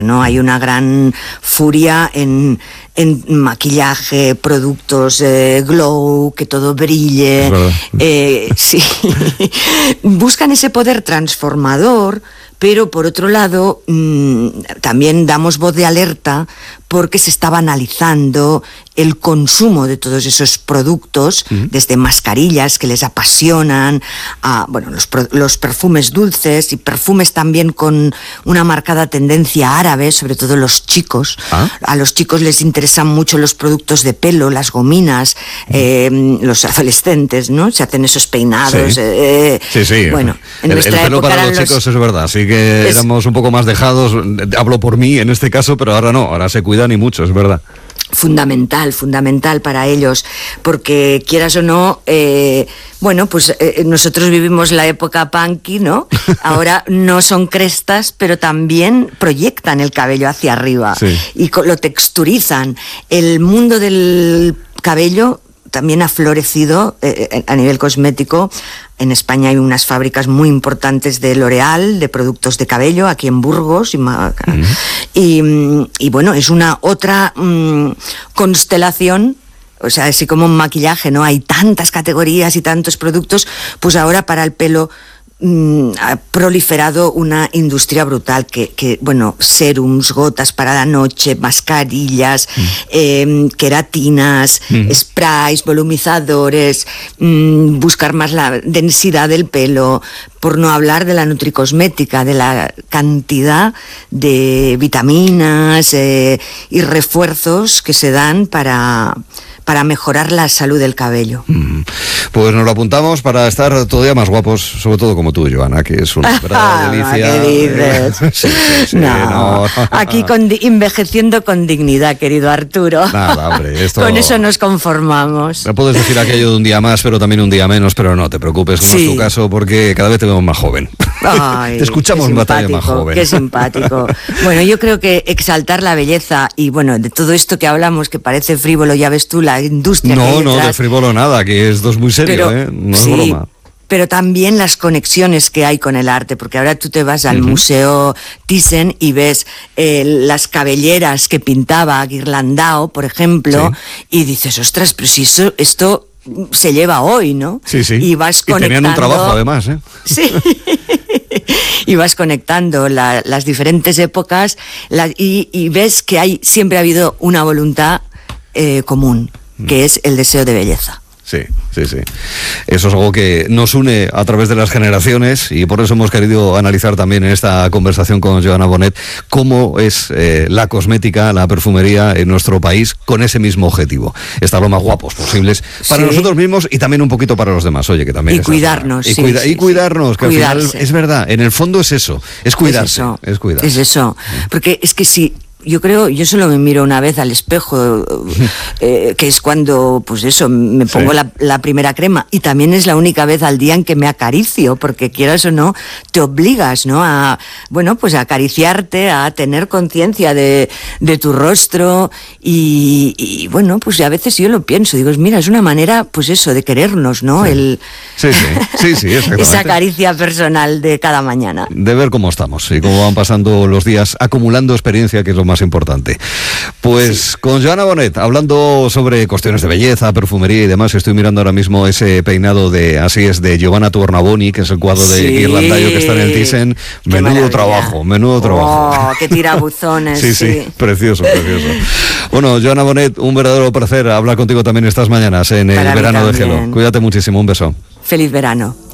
¿no? Hay una gran furia en maquillaje, productos glow, que todo brille. Sí. Buscan ese poder transformador, pero por otro lado también damos voz de alerta porque se está banalizando el consumo de todos esos productos, desde mascarillas que les apasionan, a los perfumes dulces y perfumes también con una marcada tendencia árabe, sobre todo los chicos. A los chicos les interesan mucho los productos de pelo, las gominas, los adolescentes, ¿no? Se hacen esos peinados. Sí. Bueno, en el pelo época para los chicos es verdad, así que éramos un poco más dejados, hablo por mí en este caso, pero ahora no, ahora se cuidan y mucho, es verdad. Fundamental para ellos, porque quieras o no, nosotros vivimos la época punky, ¿no? Ahora no son crestas, pero también proyectan el cabello hacia arriba y lo texturizan. El mundo del cabello también ha florecido a nivel cosmético. En España hay unas fábricas muy importantes de L'Oréal, de productos de cabello, aquí en Burgos. Y bueno, es una otra constelación. O sea, así como en maquillaje, ¿no? Hay tantas categorías y tantos productos, pues ahora para el pelo ha proliferado una industria brutal que serums, gotas para la noche, mascarillas, queratinas, sprays, volumizadores, buscar más la densidad del pelo, por no hablar de la nutricosmética, de la cantidad de vitaminas y refuerzos que se dan para mejorar la salud del cabello. Pues nos lo apuntamos para estar todavía más guapos, sobre todo como tú, Joana, que es una verdadera delicia. ¿Qué dices? No. Aquí envejeciendo con dignidad, querido Arturo. Nada, hombre, con eso nos conformamos. Me puedes decir aquello de un día más, pero también un día menos, pero no te preocupes, como es tu caso, porque cada vez te vemos más joven. Ay, te escuchamos en batalla más joven. Qué simpático. Bueno, yo creo que exaltar la belleza y de todo esto que hablamos, que parece frívolo, ya ves tú, la industria que hay detrás. No, de frívolo nada, que esto es muy serio, no es broma. Pero también las conexiones que hay con el arte, porque ahora tú te vas al Museo Thyssen y ves las cabelleras que pintaba Ghirlandau, por ejemplo, y dices, ostras, pero si esto se lleva hoy, ¿no? Sí. Y vas conectando. Y tenían un trabajo además, ¿eh? Sí. Y vas conectando las diferentes épocas y ves que siempre ha habido una voluntad común, que es el deseo de belleza. Sí. Eso es algo que nos une a través de las generaciones y por eso hemos querido analizar también en esta conversación con Joana Bonet cómo es la cosmética, la perfumería en nuestro país con ese mismo objetivo. Estar lo más guapos posibles para nosotros mismos y también un poquito para los demás. Oye, que también... Y cuidarnos. Y cuidarnos, que cuidarse. Al final es verdad, en el fondo es eso, es cuidarse. Es eso. Porque es que si... Yo solo me miro una vez al espejo, que es cuando, me pongo la primera crema, y también es la única vez al día en que me acaricio, porque quieras o no, te obligas, ¿no? A acariciarte, a tener conciencia de tu rostro, y a veces yo lo pienso, digo, mira, es una manera, de querernos, ¿no? Sí, exactamente. Esa caricia personal de cada mañana. De ver cómo estamos y cómo van pasando los días, acumulando experiencia, que es lo más importante. Pues con Joana Bonet, hablando sobre cuestiones de belleza, perfumería y demás, estoy mirando ahora mismo ese peinado de Giovanna Tornabuoni, que es el cuadro de Ghirlandau que está en el Thyssen. Menudo trabajo. Oh, qué tirabuzones. Sí, precioso. Bueno, Joana Bonet, un verdadero placer hablar contigo también estas mañanas en el verano de Gelo. Cuídate muchísimo, un beso. Feliz verano.